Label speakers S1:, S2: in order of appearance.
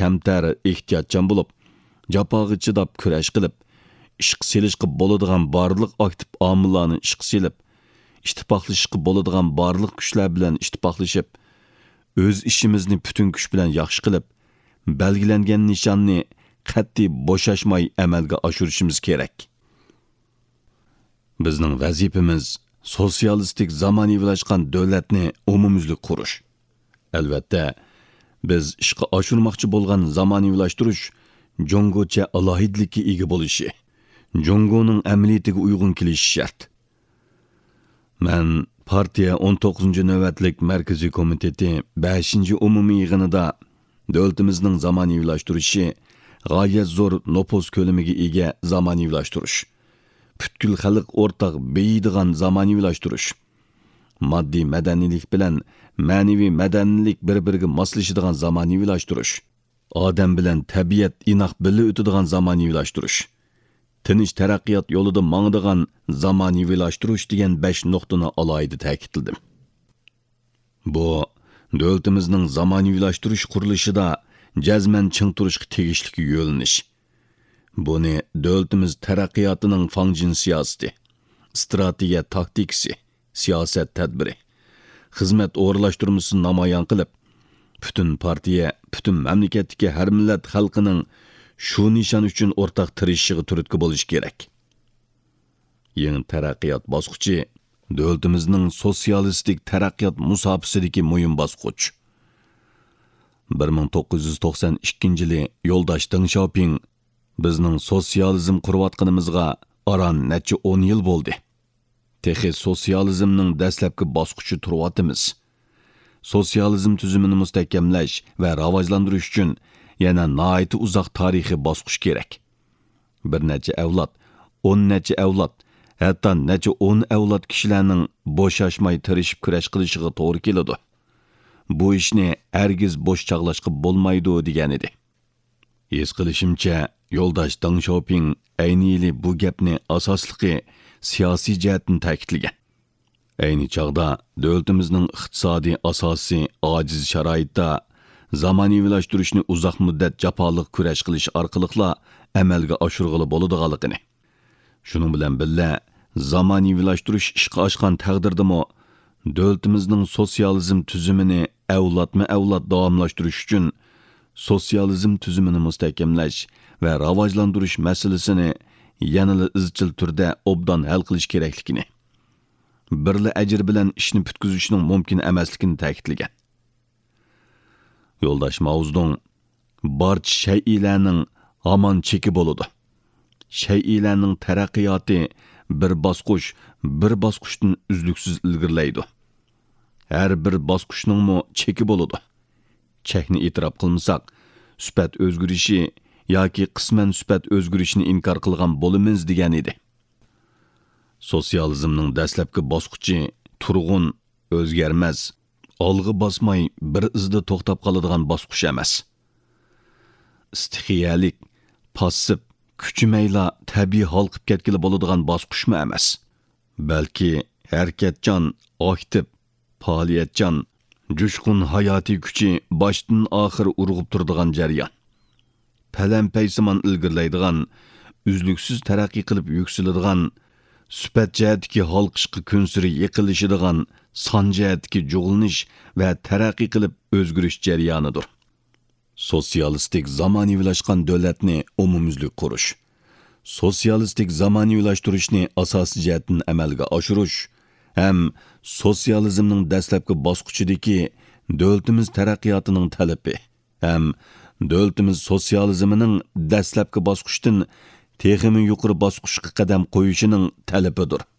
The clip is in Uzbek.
S1: kamtar, ehtiyotchan bo'lib, jafoga chidab kurash qilib, ishqa selishqa bo'ladigan barliq aktiv omillarni ishqa selib, ittifoqlashishqa bo'ladigan barliq kuchlar bilan ittifoqlashib, o'z ishimizni butun kuch bilan yaxshi qilib, belgilangan nishonni qat'iy bo'shashmay amalga oshirishimiz kerak. Bizning vazifamiz sotsialistik zamonaviylashgan davlatni umumyuzlik qurish. Albatta, biz ishga oshirmoqchi bo'lgan zamonaviylashtirish Jongocha alohidlikka ega bo'lishi, Jongoning amaliyatiga uyg'un kelishi shart. Men partiya 19-navbatlik Markaziy komiteti 5-umumiy yig'inida davlatimizning zamonaviylashtirishi g'oyat zo'r nopos ko'lamiga ega zamonaviylashtirish, butkul xalq o'rtaq beydigan zamonaviylashtirish, moddiy madaniylik bilan ma'naviy madaniylik bir-biriga moslashadigan zamonaviylashtirish, odam bilan tabiat inoq birga o'tadigan zamonaviylashtirish, tinch taraqqiyot yo'lida mangdigan zamonaviylashtirish degan 5 nuqtani alohida ta'kidladim. Bu davlatimizning zamonaviylashtirish qurilishida jazman ching turishga tegishli yo'linish. Buni davlatimiz taraqqiyotining fangjin siyosati, strategiya taktikasi, siyosat tadbiri, xizmat o'rlashtirmasini namoyon qilib, butun partiya, butun mamlakatdagi har millat xalqining shu nishon uchun o'rtaq tirishishiga turtki bo'lish kerak. Yangi taraqqiyot bosqichi davlatimizning sotsialistik taraqqiyot musobasidagi muhim bosqich. 1992-yili yo'ldosh Deng Xiaoping bizning sotsializm qurayotganimizga aran necha 10 yil bo'ldi. Texi sotsializmning dastlabki bosqichi turyapmiz. Sotsializm tuzumini mustahkamlash va rivojlantirish uchun yana nihoyat uzoq tarixiy bosqich kerak. Bir necha avlod, 10 necha avlod, hatto necha 10 avlod kishilarning bo'shashmay tirishib kurash qilishiga to'g'ri keladi. Bu ishni hargiz bo'sh chaqlashga bo'lmaydi degan edi. His qilishimcha, yo'ldosh Deng Xiaoping ayni yili bu gapni asosligi siyosiy jihatdan ta'kidlagan. Ayni chog'da davlatimizning iqtisodiy asosi ojiz sharoitda zamonaviylashtirishni uzoq muddat jafoliq kurash qilish orqali amalga oshirg'ili bo'ladiganligini. Shuning bilan birga zamonaviylashtirish ishga oshgan taqdirdami davlatimizning sotsializm tuzumini avlodma-avlod davomlashtirish uchun sotsializm tuzumini mustahkamlash va rivojlantirish masalasini yanada izchil turda obdan hal qilish kerakligini, birla ajr bilan ishni bitkazishning mumkin emasligini ta'kidlagan. Yo'ldosh Mavzdong barcha shay'iylarning hamon cheki bo'ladi. Shay'iylarning taraqqiyoti bir bosqichdan uzluksiz ilgirlaydi. Har bir bosqichning cheki bo'ladi. Chekni e'tirof qilmasak, sifat o'zgarishi yoki qisman sifat o'zgarishini inkor qilgan bo'lamiz degan edi. Sotsializmning dastlabki bosqichi turg'un, o'zgarmas, olg'i bosmay bir izda to'xtab qoladigan bosqich emas. Istixiyalik, passiv, kuchimayla tabiiy halqib ketgili bo'ladigan bosqichmi emas. Balki harakatchan, aktiv, faoliyatchan, jushqun hayotiy kuchi boshdan oxir urg'ib turadigan jarayon. Palampaysimon ilgirlaydigan, uzluksiz taraqqiy qilib yuksaladigan, sifat jihatdagi halqishqa kunsiri yiqilishadigan, son jihatdagi jug'lanish va taraqqiy qilib o'zgarish jarayonidir. Sotsialistik zamonaviylashgan davlatni umumyuzlik qurish, sotsialistik zamonaviylashtirishni asosiy jihatdan amalga oshirish ham sotsializmning dastlabki bosqichidagi davlatimiz taraqqiyotining talabi, ham davlatimiz sotsializmining dastlabki bosqichdan texmi yuqori bosqichga qadam qo'yishining talabidir.